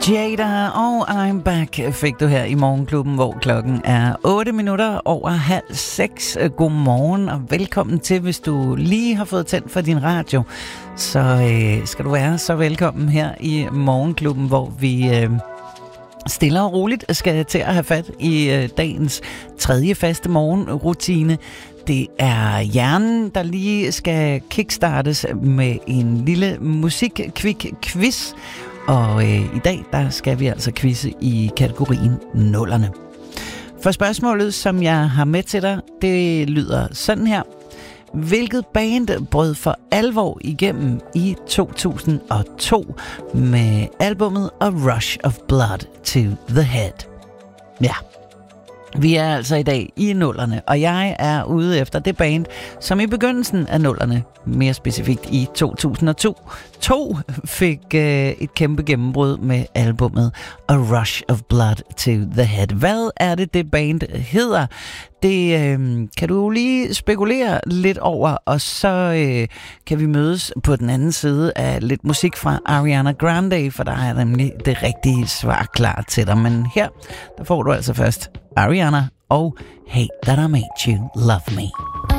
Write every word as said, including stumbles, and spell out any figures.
Jada og I'm Back fik du her i Morgenklubben, hvor klokken er otte minutter over halv seks. Godmorgen og velkommen til, hvis du lige har fået tændt for din radio. Så øh, skal du være så velkommen her i Morgenklubben, hvor vi øh, stille og roligt skal til at have fat i øh, dagens tredje faste morgenrutine. Det er hjernen, der lige skal kickstartes med en lille musik-kvik-quiz. Og øh, i dag, der skal vi altså quizze i kategorien nullerne. For spørgsmålet, som jeg har med til dig, det lyder sådan her. Hvilket band brød for alvor igennem i to tusind og to med albummet A Rush of Blood to the Head? Ja, vi er altså i dag i nullerne, og jeg er ude efter det band, som i begyndelsen af nullerne, mere specifikt i to tusind og to, to fik øh, et kæmpe gennembrud med albummet A Rush of Blood to the Head. Hvad er det, det band hedder? Det øh, kan du lige spekulere lidt over, og så øh, kan vi mødes på den anden side af lidt musik fra Ariana Grande, for der er nemlig det rigtige svar klar til dig. Men her, der får du altså først Ariana og Hey That I Made You Love Me.